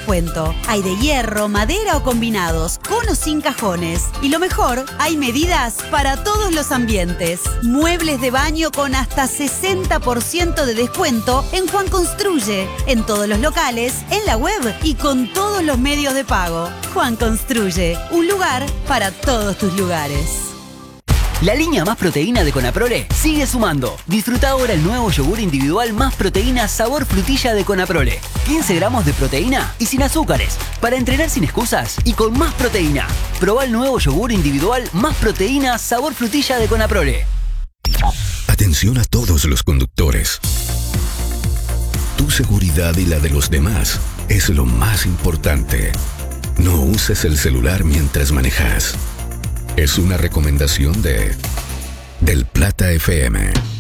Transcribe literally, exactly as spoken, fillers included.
descuento. Hay de hierro, madera o combinados, con o sin cajones. Y lo mejor, hay medidas para todos los ambientes. Muebles de baño con hasta sesenta por ciento de descuento en Juan Construye. En todos los locales, en la web y con todos los medios de pago. Juan Construye, un lugar para todos tus lugares. La línea Más Proteína de Conaprole sigue sumando. Disfruta ahora el nuevo yogur individual Más Proteína sabor frutilla de Conaprole. quince gramos de proteína y sin azúcares. Para entrenar sin excusas y con más proteína. Probá el nuevo yogur individual Más Proteína sabor frutilla de Conaprole. Atención a todos los conductores. Tu seguridad y la de los demás es lo más importante. No uses el celular mientras manejas. Es una recomendación de Del Plata F M.